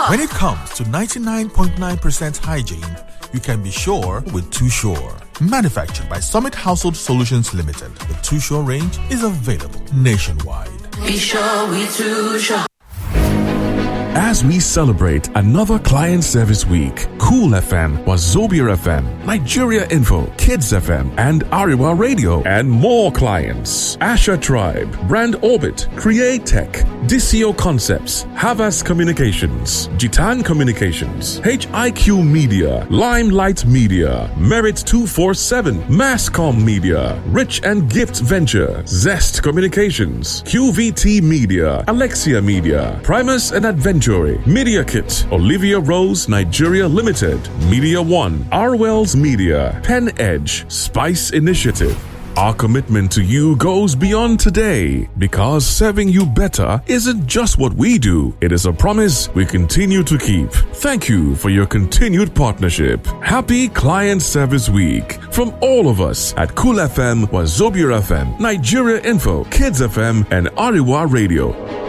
When it comes to 99.9% hygiene, you can be sure with Too Sure. Manufactured by Summit Household Solutions Limited, the Too Sure range is available nationwide. Be sure we Too Sure. As we celebrate another client service week, Cool FM, Wazobia FM, Nigeria Info, Kids FM, and Ariwa Radio, and more clients. Asha Tribe, Brand Orbit, Create Tech, DCO Concepts, Havas Communications, Gitan Communications, HIQ Media, Limelight Media, Merit 247, Masscom Media, Rich and Gift Venture, Zest Communications, QVT Media, Alexia Media, Primus and Adventure, Media Kit, Olivia Rose Nigeria Limited, Media One, Arwells Media, Pen Edge, Spice Initiative. Our commitment to you goes beyond today because serving you better isn't just what we do. It is a promise we continue to keep. Thank you for your continued partnership. Happy Client Service Week from all of us at Cool FM, Wazobia FM, Nigeria Info, Kids FM, and Ariwa Radio.